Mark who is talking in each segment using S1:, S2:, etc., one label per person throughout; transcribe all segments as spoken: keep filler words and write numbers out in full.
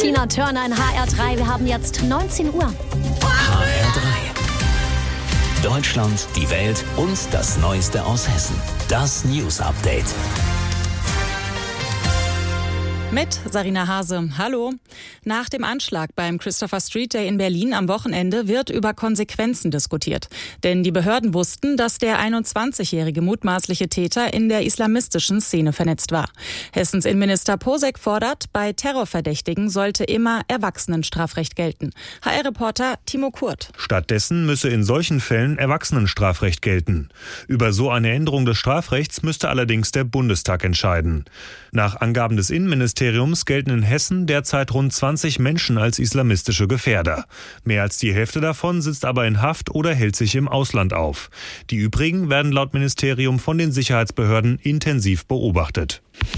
S1: Tina Turner in H R drei. Wir haben jetzt neunzehn Uhr.
S2: H R drei. Deutschland, die Welt und das Neueste aus Hessen. Das News Update.
S3: Mit Sarina Hase. Hallo. Nach dem Anschlag beim Christopher Street Day in Berlin am Wochenende wird über Konsequenzen diskutiert. Denn die Behörden wussten, dass der einundzwanzigjährige mutmaßliche Täter in der islamistischen Szene vernetzt war. Hessens Innenminister Posek fordert, bei Terrorverdächtigen sollte immer Erwachsenenstrafrecht gelten. H R-Reporter Timo Kurt.
S4: Stattdessen müsse in solchen Fällen Erwachsenenstrafrecht gelten. Über so eine Änderung des Strafrechts müsste allerdings der Bundestag entscheiden. Nach Angaben des Innenministeriums gelten in Hessen derzeit rund zwanzig Menschen als islamistische Gefährder. Mehr als die Hälfte davon sitzt aber in Haft oder hält sich im Ausland auf. Die übrigen werden laut Ministerium von den Sicherheitsbehörden intensiv beobachtet.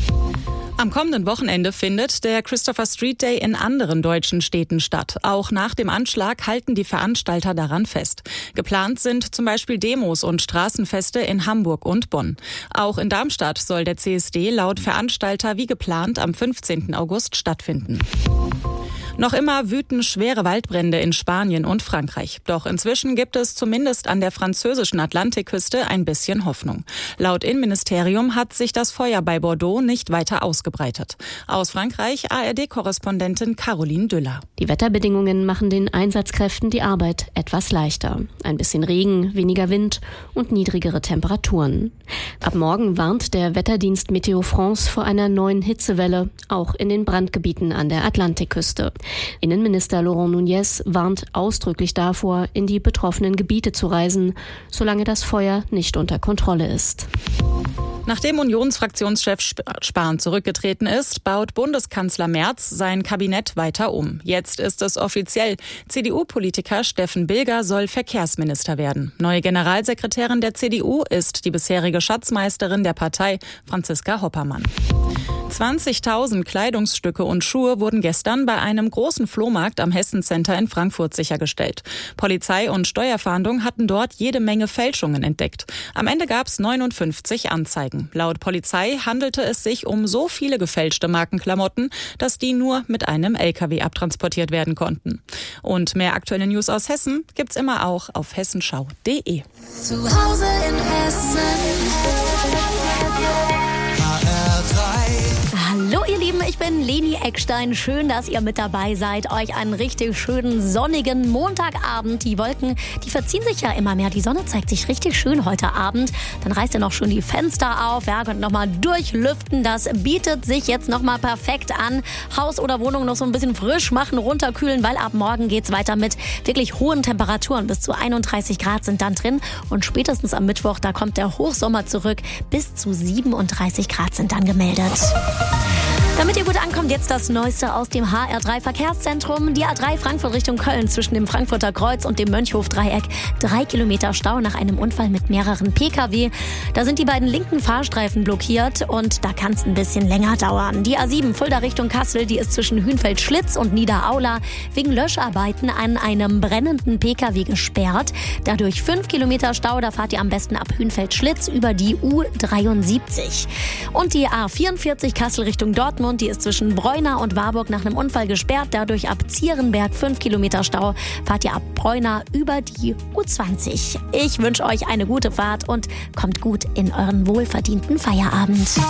S3: Am kommenden Wochenende findet der Christopher Street Day in anderen deutschen Städten statt. Auch nach dem Anschlag halten die Veranstalter daran fest. Geplant sind zum Beispiel Demos und Straßenfeste in Hamburg und Bonn. Auch in Darmstadt soll der C S D laut Veranstalter wie geplant am fünfzehnten August stattfinden. Noch immer wüten schwere Waldbrände in Spanien und Frankreich. Doch inzwischen gibt es zumindest an der französischen Atlantikküste ein bisschen Hoffnung. Laut Innenministerium hat sich das Feuer bei Bordeaux nicht weiter ausgebreitet. Aus Frankreich A R D-Korrespondentin Caroline Düller.
S5: Die Wetterbedingungen machen den Einsatzkräften die Arbeit etwas leichter. Ein bisschen Regen, weniger Wind und niedrigere Temperaturen. Ab morgen warnt der Wetterdienst Meteo France vor einer neuen Hitzewelle, auch in den Brandgebieten an der Atlantikküste. Innenminister Laurent Nunez warnt ausdrücklich davor, in die betroffenen Gebiete zu reisen, solange das Feuer nicht unter Kontrolle ist.
S3: Nachdem Unionsfraktionschef Spahn zurückgetreten ist, baut Bundeskanzler Merz sein Kabinett weiter um. Jetzt ist es offiziell. C D U-Politiker Steffen Bilger soll Verkehrsminister werden. Neue Generalsekretärin der C D U ist die bisherige Schatzmeisterin der Partei, Franziska Hoppermann. zwanzigtausend Kleidungsstücke und Schuhe wurden gestern bei einem großen Flohmarkt am Hessen Center in Frankfurt sichergestellt. Polizei und Steuerfahndung hatten dort jede Menge Fälschungen entdeckt. Am Ende gab es neunundfünfzig Anzeigen. Laut Polizei handelte es sich um so viele gefälschte Markenklamotten, dass die nur mit einem L K W abtransportiert werden konnten. Und mehr aktuelle News aus Hessen gibt's immer auch auf hessenschau punkt de.
S1: Zu Hause in Hessen. Hallo ihr Lieben, ich bin Leni Eckstein. Schön, dass ihr mit dabei seid. Euch einen richtig schönen sonnigen Montagabend. Die Wolken, die verziehen sich ja immer mehr. Die Sonne zeigt sich richtig schön heute Abend. Dann reißt ihr noch schön die Fenster auf. Ja, könnt nochmal durchlüften. Das bietet sich jetzt nochmal perfekt an. Haus oder Wohnung noch so ein bisschen frisch machen, runterkühlen, weil ab morgen geht's weiter mit wirklich hohen Temperaturen. Bis zu einunddreißig Grad sind dann drin. Und spätestens am Mittwoch, da kommt der Hochsommer zurück. Bis zu siebenunddreißig Grad sind dann gemeldet. Damit ihr gut ankommt, jetzt das Neueste aus dem H R drei Verkehrszentrum. Die A drei Frankfurt Richtung Köln zwischen dem Frankfurter Kreuz und dem Mönchhof-Dreieck. Drei Kilometer Stau nach einem Unfall mit mehreren Pkw. Da sind die beiden linken Fahrstreifen blockiert und da kann es ein bisschen länger dauern. Die A sieben Fulda Richtung Kassel, die ist zwischen Hünfeld-Schlitz und Niederaula wegen Löscharbeiten an einem brennenden Pkw gesperrt. Dadurch fünf Kilometer Stau, da fahrt ihr am besten ab Hünfeld-Schlitz über die U dreiundsiebzig. Und die A vierundvierzig Kassel Richtung Dortmund, die ist zwischen Breuna und Warburg nach einem Unfall gesperrt. Dadurch ab Zierenberg fünf Kilometer Stau. Fahrt ihr ab Breuna über die U zwanzig. Ich wünsche euch eine gute Fahrt und kommt gut in euren wohlverdienten Feierabend.